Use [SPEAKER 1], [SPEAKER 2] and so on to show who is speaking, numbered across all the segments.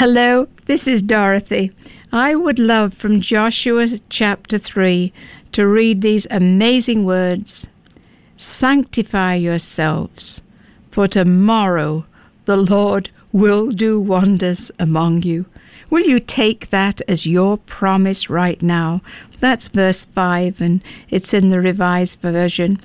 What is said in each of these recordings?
[SPEAKER 1] Hello, this is Dorothy. I would love from Joshua chapter 3 to read these amazing words. Sanctify yourselves, for tomorrow the Lord will do wonders among you. Will you take that as your promise right now? That's verse 5, and it's in the Revised Version.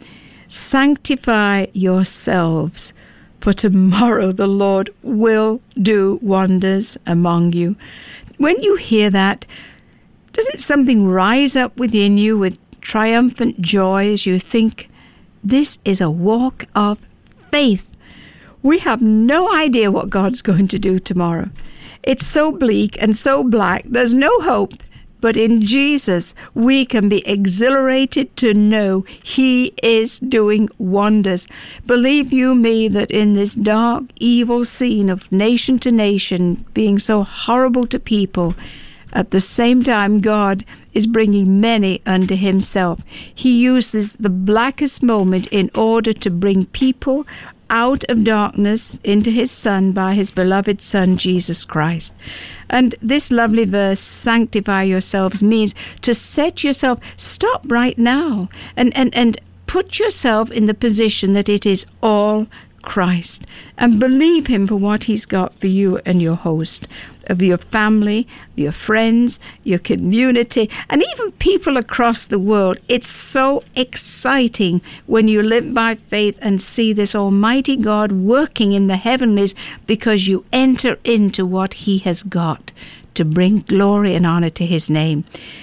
[SPEAKER 1] Sanctify yourselves, for tomorrow the Lord will do wonders among you. When you hear that, doesn't something rise up within you with triumphant joy as you think, this is a walk of faith? We have no idea what God's going to do tomorrow. It's so bleak and so black, there's no hope. But in Jesus, we can be exhilarated to know He is doing wonders. Believe you me that in this dark, evil scene of nation to nation being so horrible to people, at the same time, God is bringing many unto Himself. He uses the blackest moment in order to bring people out of darkness into His Son by His beloved Son, Jesus Christ. And this lovely verse, sanctify yourselves, means to set yourself, stop right now, and put yourself in the position that it is all Christ, and believe Him for what He's got for you and your host, of your family, your friends, your community, and even people across the world. It's so exciting when you live by faith and see this Almighty God working in the heavenlies, because you enter into what He has got to bring glory and honor to His name.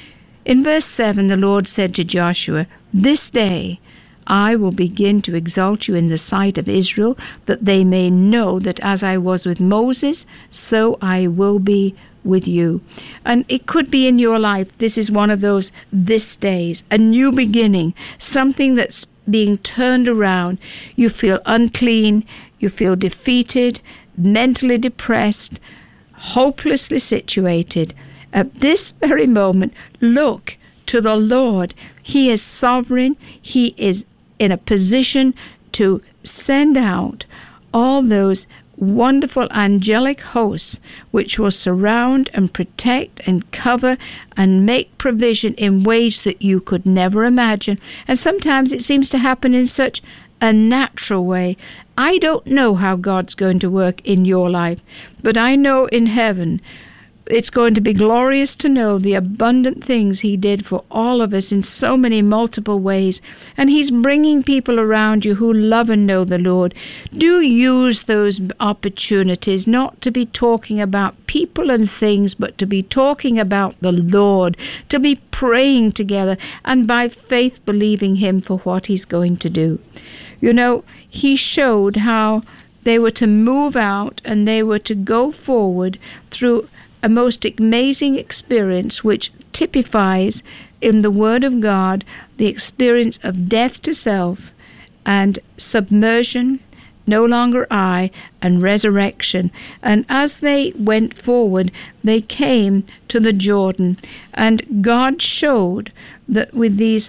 [SPEAKER 1] In verse 7, the Lord said to Joshua, "This day I will begin to exalt you in the sight of Israel, that they may know that as I was with Moses, so I will be with you." And it could be in your life, this is one of those this days, a new beginning, something that's being turned around. You feel unclean, you feel defeated, mentally depressed, hopelessly situated. At this very moment, look to the Lord. He is sovereign. He is in a position to send out all those wonderful angelic hosts which will surround and protect and cover and make provision in ways that you could never imagine. And sometimes it seems to happen in such a natural way. I don't know how God's going to work in your life, but I know in heaven it's going to be glorious to know the abundant things He did for all of us in so many multiple ways. And He's bringing people around you who love and know the Lord. Do use those opportunities not to be talking about people and things, but to be talking about the Lord, to be praying together and by faith believing Him for what He's going to do. You know, He showed how they were to move out and they were to go forward through a most amazing experience which typifies in the Word of God the experience of death to self and submersion, no longer I, and resurrection. And as they went forward, they came to the Jordan, and God showed that with these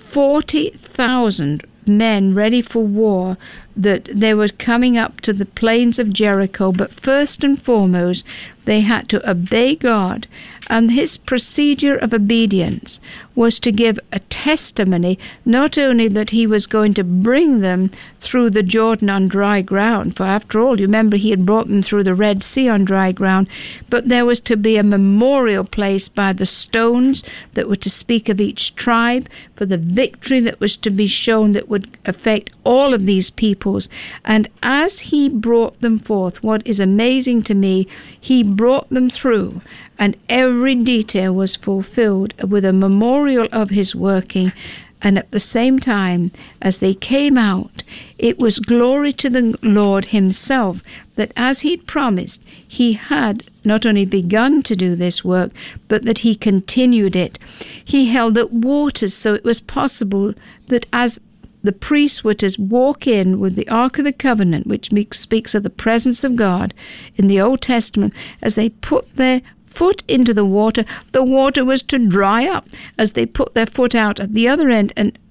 [SPEAKER 1] 40,000 men ready for war, that they were coming up to the plains of Jericho. But first and foremost, they had to obey God, and His procedure of obedience was to give a testimony, not only that He was going to bring them through the Jordan on dry ground, for after all, you remember He had brought them through the Red Sea on dry ground, but there was to be a memorial place by the stones that were to speak of each tribe, for the victory that was to be shown that would affect all of these peoples. And as He brought them forth, what is amazing to me, He brought them through, and every detail was fulfilled with a memorial of His working. And at the same time, as they came out, it was glory to the Lord Himself that as He'd promised, He had not only begun to do this work, but that He continued it. He held up waters so it was possible that as the priests were to walk in with the Ark of the Covenant, which speaks of the presence of God in the Old Testament, as they put their foot into the water was to dry up as they put their foot out at the other end, and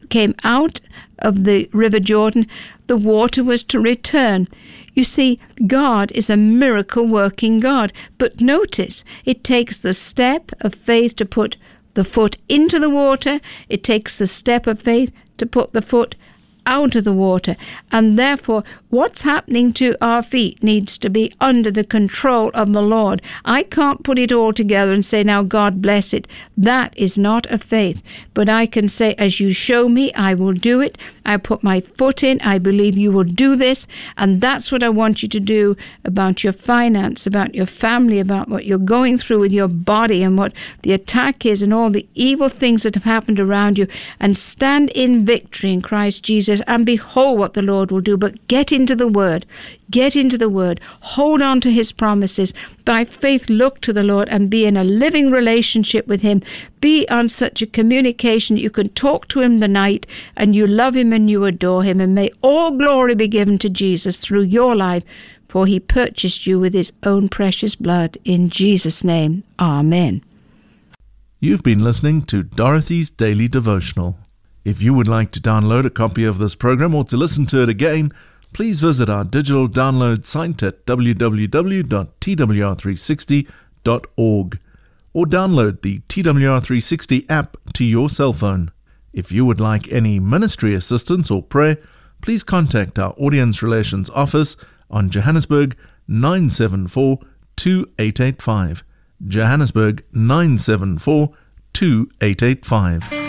[SPEAKER 1] came out of the River Jordan, the water was to return. You see, God is a miracle-working God. But notice, it takes the step of faith to put the foot into the water. It takes the step of faith to put the foot out of the water. And therefore, what's happening to our feet needs to be under the control of the Lord. I can't put it all together and say, now God bless it. That is not a faith. But I can say, as you show me, I will do it. I put my foot in. I believe you will do this. And that's what I want you to do about your finance, about your family, about what you're going through with your body and what the attack is and all the evil things that have happened around you. And stand in victory in Christ Jesus and behold what the Lord will do. But get into the Word. Get into the Word. Hold on to His promises. By faith, look to the Lord and be in a living relationship with Him. Be on such a communication that you can talk to Him the night and you love Him and you adore Him. And may all glory be given to Jesus through your life, for He purchased you with His own precious blood. In Jesus' name, amen.
[SPEAKER 2] You've been listening to Dorothy's Daily Devotional. If you would like to download a copy of this program or to listen to it again, please visit our digital download site at www.twr360.org or download the TWR360 app to your cell phone. If you would like any ministry assistance or prayer, please contact our Audience Relations Office on Johannesburg 974 2885. Johannesburg 974 2885.